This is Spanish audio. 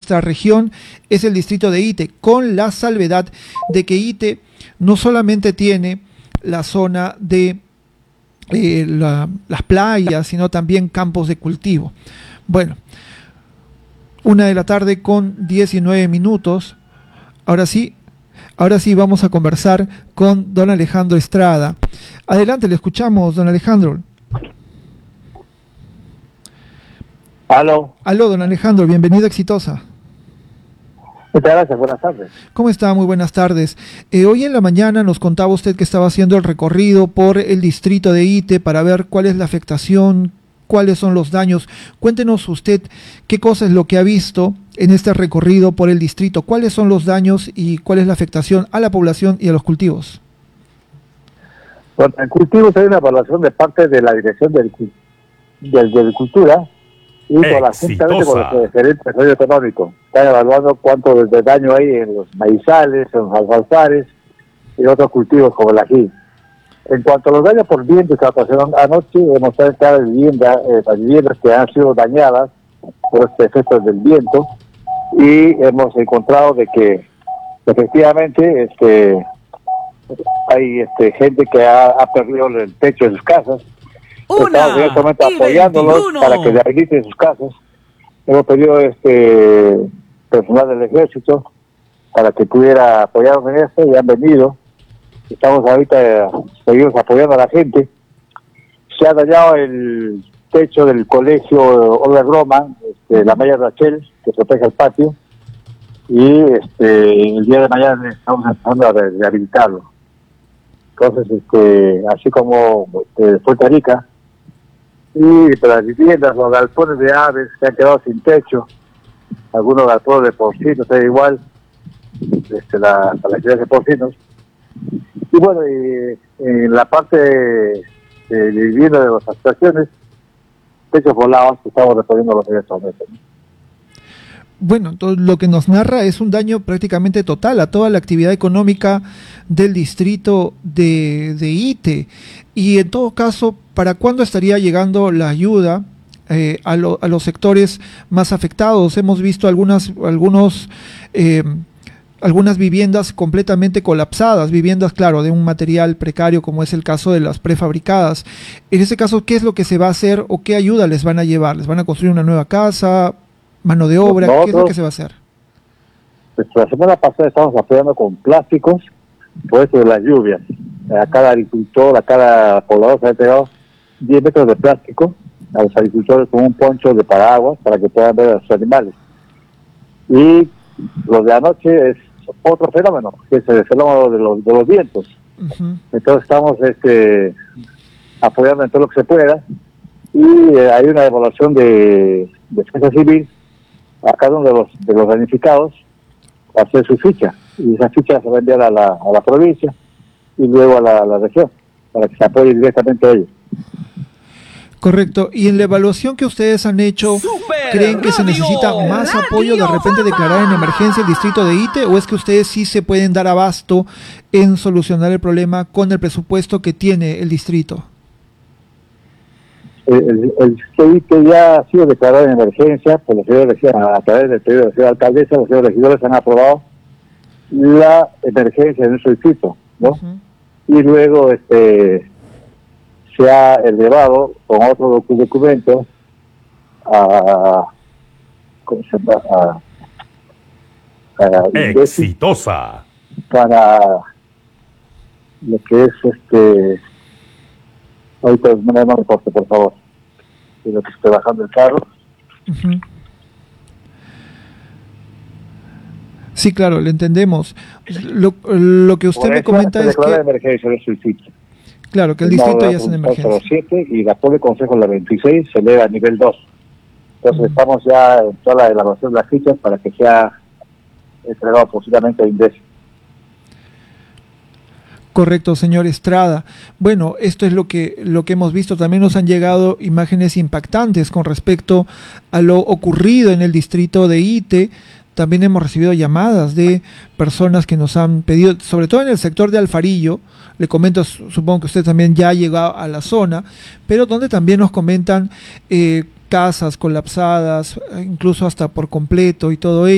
nuestra región es el distrito de Ite, con la salvedad de que Ite no solamente tiene la zona de las playas, sino también campos de cultivo. Bueno, 1 de la tarde con 19 minutos. Ahora sí vamos a conversar con don Alejandro Estrada. Adelante, le escuchamos, don Alejandro. Aló, don Alejandro, bienvenido a Exitosa. muchas gracias, buenas tardes. ¿Cómo está? Muy buenas tardes. Hoy en la mañana nos contaba usted que estaba haciendo el recorrido por el distrito de Ite para ver cuál es la afectación, cuáles son los daños. Cuéntenos usted qué cosa es lo que ha visto en este recorrido por el distrito, cuáles son los daños y cuál es la afectación a la población y a los cultivos. Bueno, en cultivos hay una evaluación de parte de la Dirección de Agricultura y con la juntamente con los gerentes de desarrollo económico. Están evaluando cuánto de daño hay en los maizales, en los alfalfares y otros cultivos como el ají. En cuanto a los daños por viento que pasaron anoche, hemos estado en las viviendas que han sido dañadas por este efecto del viento, y hemos encontrado de que efectivamente hay gente que ha perdido el techo de sus casas. Estamos directamente apoyándolos para que rehabiliten sus casas. Hemos pedido personal del ejército para que pudiera apoyarnos en esto, y han venido. Estamos ahorita, seguimos apoyando a la gente. Se ha dañado el techo del colegio Olga Groman, la Maya Rachel, que protege el patio, y el día de mañana estamos empezando a rehabilitarlo. Entonces, así como Puerto Rica, y para las viviendas, los galpones de aves que han quedado sin techo, algunos galpones de porcinos, igual, la ciudad de porcinos. Y bueno, en la parte de vivienda de las habitaciones, techos volados, que estamos respondiendo los derechos. Bueno, todo lo que nos narra es un daño prácticamente total a toda la actividad económica del distrito de Ite. Y en todo caso, ¿para cuándo estaría llegando la ayuda a los sectores más afectados? Hemos visto algunas viviendas completamente colapsadas, viviendas, claro, de un material precario, como es el caso de las prefabricadas. En ese caso, ¿qué es lo que se va a hacer o qué ayuda les van a llevar? ¿Les van a construir una nueva casa, mano de obra? ¿Qué es lo que se va a hacer? Pues la semana pasada estamos apoyando con plásticos por eso de las lluvias. A cada agricultor, a cada poblador se ha entregado 10 metros de plástico a los agricultores con un poncho de paraguas para que puedan ver a sus animales. Y lo de anoche es otro fenómeno, que es el fenómeno de los vientos. Uh-huh. Entonces estamos apoyando en todo lo que se pueda, y hay una evaluación de defensa civil a cada uno de los damnificados para hacer su ficha, y esa ficha se va a enviar a la provincia y luego a la región para que se apoye directamente a ellos. Correcto. Y en la evaluación que ustedes han hecho, ¿creen que se necesita más apoyo, de repente declarar en emergencia el distrito de Ite, o es que ustedes sí se pueden dar abasto en solucionar el problema con el presupuesto que tiene el distrito? El distrito de Ite ya ha sido declarado en emergencia por los señores, a través del pedido de la señora alcaldesa. Los señores regidores han aprobado la emergencia en nuestro distrito, ¿no? Uh-huh. Y luego se ha elevado con otro documento a Exitosa para lo que es ahorita no me importa, por favor, de lo que estoy bajando el carro. Uh-huh. Sí, claro, le entendemos. Lo que usted me comenta es que emergencia de suicidio. Claro, que el distrito ya es en emergencia. 7 y la Pobre Consejo la 26 se eleva a nivel 2. Entonces estamos ya en toda la elaboración de las fichas para que sea entregado posiblemente a INDES. Correcto, señor Estrada. Bueno, esto es lo que hemos visto. También nos han llegado imágenes impactantes con respecto a lo ocurrido en el distrito de Ite. También hemos recibido llamadas de personas que nos han pedido, sobre todo en el sector de Alfarillo, le comento, supongo que usted también ya ha llegado a la zona, pero donde también nos comentan casas colapsadas, incluso hasta por completo y todo ello.